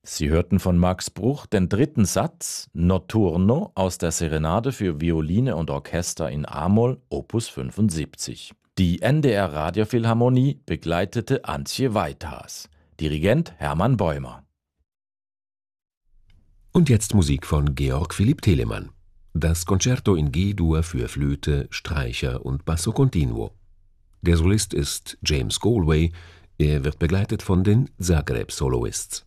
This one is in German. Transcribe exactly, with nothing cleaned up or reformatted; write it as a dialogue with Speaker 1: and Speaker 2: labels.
Speaker 1: Sie hörten von Max Bruch den dritten Satz Notturno aus der Serenade für Violine und Orchester in a-Moll, Opus fünfundsiebzig. Die N D R Radiophilharmonie begleitete Antje Weithaas. Dirigent Hermann Bäumer.
Speaker 2: Und jetzt Musik von Georg Philipp Telemann. Das Concerto in G-Dur für Flöte, Streicher und Basso Continuo. Der Solist ist James Galway. Er wird begleitet von den Zagreb Soloists.